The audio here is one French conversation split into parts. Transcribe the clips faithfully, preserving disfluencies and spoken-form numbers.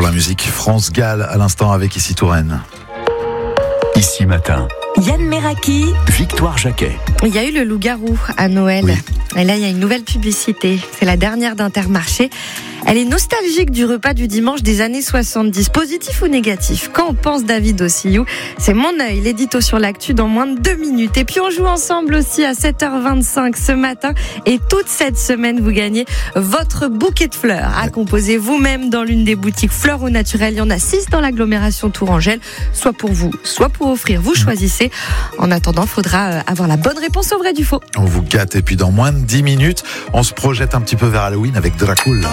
Pour la musique, France Gall à l'instant avec Ici Touraine. Ici Matin. Yann Meraki. Victoire Jacquet. Il y a eu le loup-garou à Noël. Oui. Et là, il y a une nouvelle publicité. C'est la dernière d'Intermarché. Elle est nostalgique du repas du dimanche des années soixante-dix. Positif ou négatif? Qu'en pense David Ossillou? C'est Mon œil, l'édito sur l'actu dans moins de deux minutes. Et puis on joue ensemble aussi à sept heures vingt-cinq ce matin. Et toute cette semaine, vous gagnez votre bouquet de fleurs à composer vous-même dans l'une des boutiques Fleurs au Naturel. Il y en a six dans l'agglomération Tourangelle. Soit pour vous, soit pour offrir. Vous choisissez. En attendant, il faudra avoir la bonne réponse au vrai du faux. On vous gâte et puis dans moins de dix minutes, on se projette un petit peu vers Halloween avec Dracula.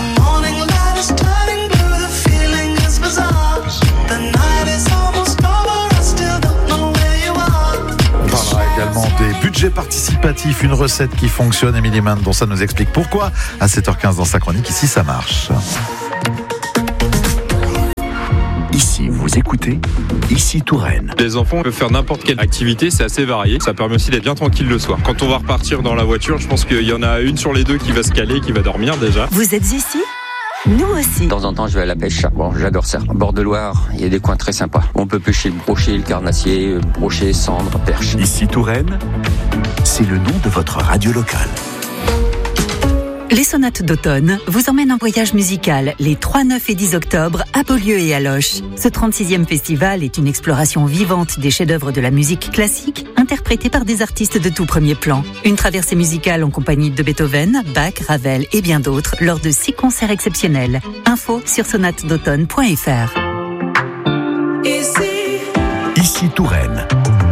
On parlera également des budgets participatifs, une recette qui fonctionne. Émilie Main, dont ça nous explique pourquoi à sept heures quinze dans sa chronique. Ici, ça marche. Ici, vous écoutez Ici Touraine. Les enfants peuvent faire n'importe quelle activité, c'est assez varié. Ça permet aussi d'être bien tranquille le soir. Quand on va repartir dans la voiture, je pense qu'il y en a une sur les deux qui va se caler, qui va dormir déjà. Vous êtes ici? Nous aussi. De temps en temps, je vais à la pêche. Bon, j'adore ça. En bord de Loire, il y a des coins très sympas. On peut pêcher le brochet, le carnassier, le brochet, cendre, perche. Ici Touraine, c'est le nom de votre radio locale. Les sonates d'automne vous emmènent en voyage musical les trois, neuf et dix octobre à Beaulieu et à Loches. Ce trente-sixième festival est une exploration vivante des chefs-d'œuvre de la musique classique interprétés par des artistes de tout premier plan. Une traversée musicale en compagnie de Beethoven, Bach, Ravel et bien d'autres lors de six concerts exceptionnels. Info sur sonates d'automne point f r. Ici, Ici Touraine.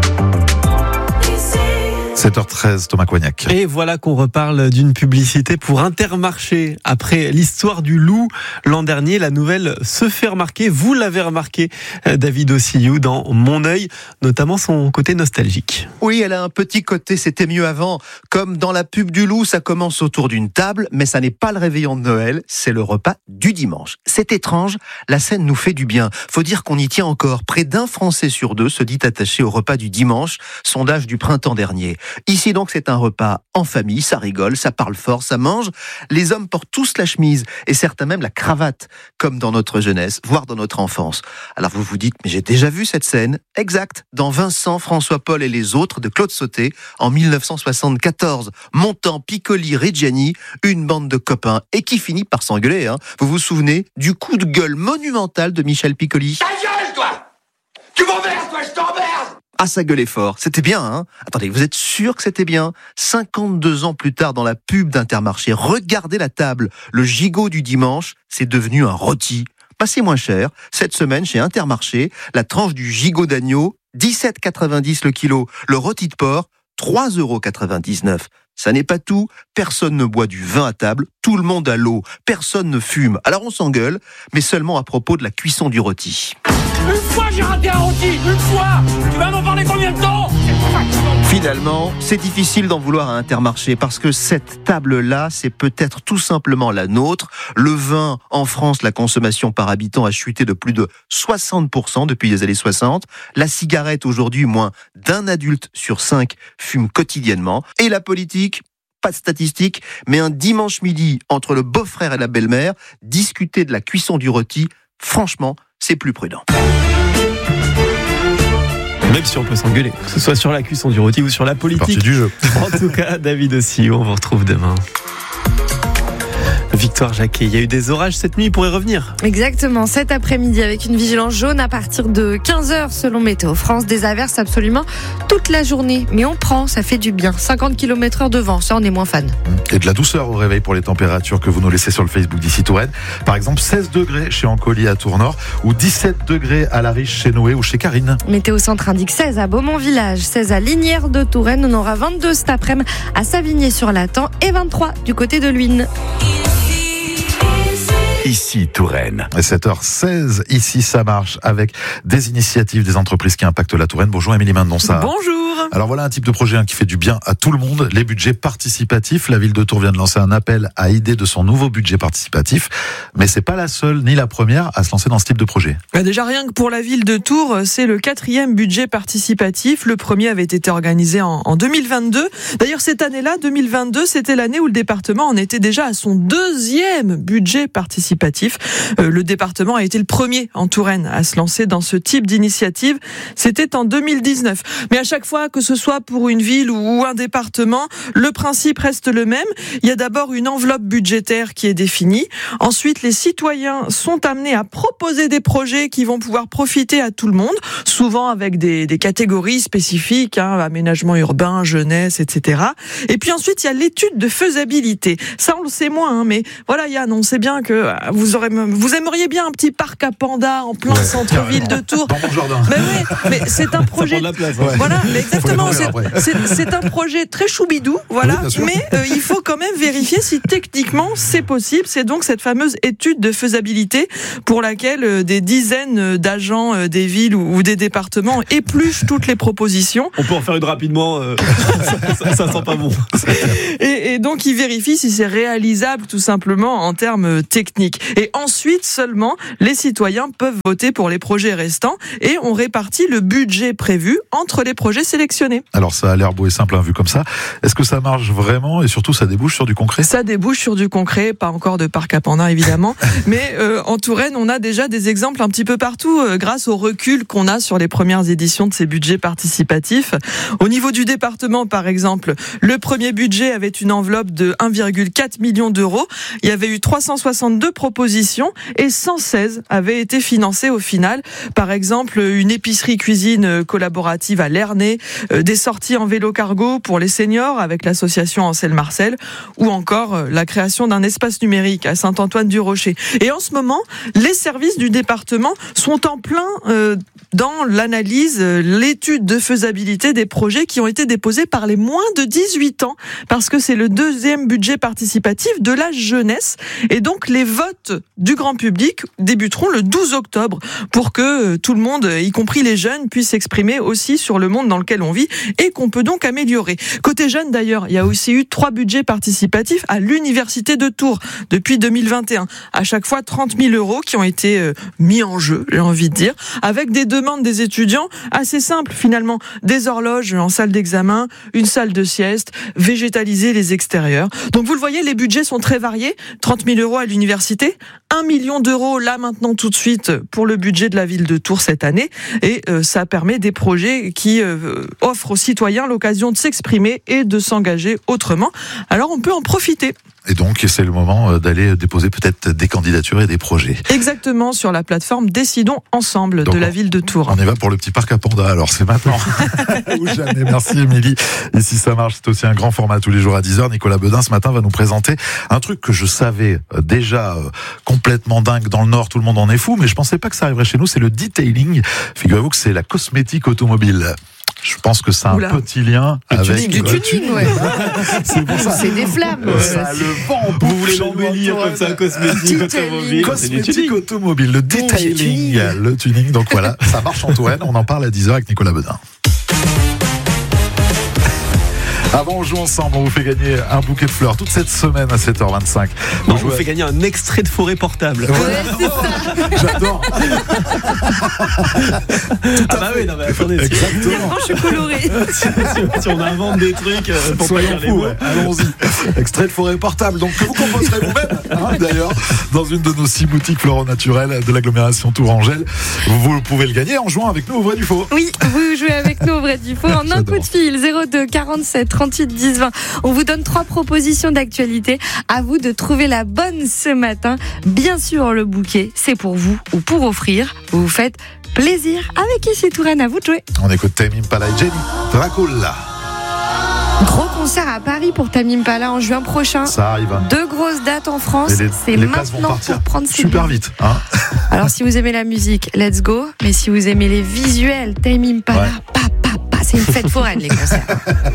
sept heures treize, Thomas Coignac. Et voilà qu'on reparle d'une publicité pour Intermarché. Après l'histoire du loup l'an dernier, la nouvelle se fait remarquer. Vous l'avez remarqué, David Ossillou, dans Mon œil, notamment son côté nostalgique. Oui, elle a un petit côté, c'était mieux avant. Comme dans la pub du loup, ça commence autour d'une table, mais ça n'est pas le réveillon de Noël, c'est le repas du dimanche. C'est étrange, la scène nous fait du bien. Faut dire qu'on y tient encore. Près d'un Français sur deux se dit attaché au repas du dimanche, sondage du printemps dernier. Ici donc c'est un repas en famille, ça rigole, ça parle fort, ça mange. Les hommes portent tous la chemise et certains même la cravate, comme dans notre jeunesse, voire dans notre enfance. Alors vous vous dites, mais j'ai déjà vu cette scène. Exact, dans Vincent, François Paul et les autres de Claude Sauté en dix-neuf cent soixante-quatorze. Montand, Piccoli, Reggiani, une bande de copains et qui finit par s'engueuler. Hein. Vous vous souvenez du coup de gueule monumental de Michel Piccoli? Ta gueule, toi! Tu m'emmerdes, toi, je t'emmerde! Ah, ça gueulait fort. C'était bien, hein? Attendez, vous êtes sûr que c'était bien? cinquante-deux ans plus tard, dans la pub d'Intermarché, regardez la table. Le gigot du dimanche, c'est devenu un rôti. Passez moins cher. Cette semaine, chez Intermarché, la tranche du gigot d'agneau, dix-sept euros quatre-vingt-dix le kilo. Le rôti de porc, trois euros quatre-vingt-dix-neuf. Ça n'est pas tout. Personne ne boit du vin à table. Tout le monde a l'eau. Personne ne fume. Alors on s'engueule, mais seulement à propos de la cuisson du rôti. Une fois j'ai raté un rôti, une fois! Tu vas m'en parler combien de temps? Finalement, c'est difficile d'en vouloir à Intermarché parce que cette table-là, c'est peut-être tout simplement la nôtre. Le vin, en France, la consommation par habitant a chuté de plus de soixante pour cent depuis les années soixante. La cigarette, aujourd'hui, moins d'un adulte sur cinq fume quotidiennement. Et la politique, pas de statistiques, mais un dimanche midi, entre le beau-frère et la belle-mère, discuter de la cuisson du rôti, franchement, c'est plus prudent. Même si on peut s'engueuler, que ce soit sur la cuisson du rôti ou sur la politique. C'est parti du jeu. En tout cas, David aussi, on vous retrouve demain. Victoire Jacquet, il y a eu des orages cette nuit, il pourrait revenir. Exactement, cet après-midi avec une vigilance jaune à partir de quinze heures selon Météo France. Des averses absolument toute la journée. Mais on prend, ça fait du bien. cinquante kilomètres heure de vent, ça on est moins fan. Et de la douceur au réveil pour les températures que vous nous laissez sur le Facebook d'Ici Touraine. Par exemple, seize degrés chez Ancoli à Tournord ou dix-sept degrés à La Riche chez Noé ou chez Karine. Météo Centre indique seize à Beaumont-Village, seize à Lignières de Touraine. On aura vingt-deux cet après-midi à Savigné-sur-Latan et vingt-trois du côté de Luynes. Ici Touraine. sept heures seize, ici ça marche avec des initiatives des entreprises qui impactent la Touraine. Bonjour Émilie Mendonça. Bonjour. Alors voilà un type de projet hein, qui fait du bien à tout le monde, les budgets participatifs. La ville de Tours vient de lancer un appel à idées de son nouveau budget participatif, mais c'est pas la seule ni la première à se lancer dans ce type de projet. Bah déjà rien que pour la ville de Tours, c'est le quatrième budget participatif. Le premier avait été organisé en, en deux mille vingt-deux. D'ailleurs cette année-là, deux mille vingt-deux, c'était l'année où le département en était déjà à son deuxième budget participatif. Euh, le département a été le premier en Touraine à se lancer dans ce type d'initiative. C'était en deux mille dix-neuf. Mais à chaque fois, que ce soit pour une ville ou un département, le principe reste le même. Il y a d'abord une enveloppe budgétaire qui est définie. Ensuite, les citoyens sont amenés à proposer des projets qui vont pouvoir profiter à tout le monde, souvent avec des, des catégories spécifiques, hein, aménagement urbain, jeunesse, et cetera. Et puis ensuite, il y a l'étude de faisabilité. Ça, on le sait moins, hein, mais voilà, Yann, on sait bien que vous aurez, vous aimeriez bien un petit parc à pandas en plein ouais, centre-ville de Tours. Dans mon jardin. Mais oui, mais c'est un projet. Place, ouais. Voilà, mais exactement. C'est, c'est, c'est un projet très choubidou, voilà. Oui, mais euh, il faut quand même vérifier si techniquement c'est possible. C'est donc cette fameuse étude de faisabilité pour laquelle euh, des dizaines d'agents euh, des villes ou, ou des départements épluchent toutes les propositions. On peut en faire une rapidement. Euh, ça, ça sent pas bon. Et, et donc ils vérifient si c'est réalisable tout simplement en termes techniques. Et ensuite seulement les citoyens peuvent voter pour les projets restants et on répartit le budget prévu entre les projets sélectionnés. Alors ça a l'air beau et simple hein, vu comme ça. Est-ce que ça marche vraiment et surtout ça débouche sur du concret ? Ça débouche sur du concret, pas encore de parc à pandas évidemment, mais euh, en Touraine on a déjà des exemples un petit peu partout euh, grâce au recul qu'on a sur les premières éditions de ces budgets participatifs. Au niveau du département par exemple, le premier budget avait une enveloppe de un virgule quatre million d'euros. Il y avait eu trois cent soixante-deux propositions et cent seize avaient été financées au final. Par exemple, une épicerie cuisine collaborative à Lernay, euh, des sorties en vélo cargo pour les seniors avec l'association Ancel-Marcel ou encore euh, la création d'un espace numérique à Saint-Antoine-du-Rocher. Et en ce moment, les services du département sont en plein euh, dans l'analyse, euh, l'étude de faisabilité des projets qui ont été déposés par les moins de dix-huit ans parce que c'est le deuxième budget participatif de la jeunesse et donc les votes du grand public débuteront le douze octobre pour que euh, tout le monde, y compris les jeunes, puissent s'exprimer aussi sur le monde dans lequel on vit et qu'on peut donc améliorer. Côté jeunes d'ailleurs, il y a aussi eu trois budgets participatifs à l'université de Tours depuis deux mille vingt et un. À chaque fois trente mille euros qui ont été euh, mis en jeu, j'ai envie de dire, avec des demandes des étudiants assez simples finalement. Des horloges en salle d'examen, une salle de sieste, végétaliser les extérieurs. Donc vous le voyez, les budgets sont très variés. trente mille euros à l'université, un million d'euros là maintenant tout de suite pour le budget de la ville de Tours cette année. Et euh, ça permet des projets qui euh, offrent aux citoyens l'occasion de s'exprimer et de s'engager autrement. Alors on peut en profiter. Et donc, c'est le moment d'aller déposer peut-être des candidatures et des projets. Exactement, sur la plateforme Décidons Ensemble donc de la ville de Tours. On y va pour le petit parc à pandas, alors c'est maintenant. Ou jamais. Merci Émilie. Et si ça marche, c'est aussi un grand format tous les jours à dix heures. Nicolas Bedin, ce matin, va nous présenter un truc que je savais déjà complètement dingue dans le Nord. Tout le monde en est fou, mais je pensais pas que ça arriverait chez nous. C'est le detailing. Figurez-vous que c'est la cosmétique automobile. Je pense que c'est un Oula. petit lien du avec tuning, du tuning, tuning ouais. C'est pour ça. C'est des flammes. Ça le vent. Vous voulez l'embellir comme ça, cosmétique automobile. Cosmétique automobile, le detailing, le tuning. Donc voilà, ça marche en Touraine. On en parle à dix heures avec Nicolas Bedin. Avant, on joue ensemble, on vous fait gagner un bouquet de fleurs toute cette semaine à sept heures vingt-cinq. Non, on vous fait gagner un extrait de forêt portable. Voilà. Ouais, j'adore. Ah bah oui, non mais attendez. Exactement. Je suis colorée. si, si on invente des trucs euh, pour pas dire les mots. Ouais. Allons-y. Extrait de forêt portable, donc que vous composerez vous-même, hein, d'ailleurs, dans une de nos six boutiques floraux naturelles de l'agglomération Tourangelle. Vous pouvez le gagner en jouant avec nous au vrai du faux. Oui, vous jouez avec nous au vrai du faux en un coup de fil zéro deux quarante-sept trente-huit dix vingt. On vous donne trois propositions d'actualité. À vous de trouver la bonne ce matin. Bien sûr, le bouquet, c'est pour vous ou pour offrir. Vous vous faites plaisir avec Ici Touraine. À vous de jouer. On écoute Tame Impala et Jenny Dracula. Gros concert à Paris pour Tame Impala en juin prochain. Ça arrive. Deux grosses dates en France. Les, c'est les places vont maintenant partir pour prendre ses super billets. vite. Hein. Alors si vous aimez la musique, let's go. Mais si vous aimez les visuels, Tame Impala, ouais. pa, pa, pa, c'est une fête foraine les concerts.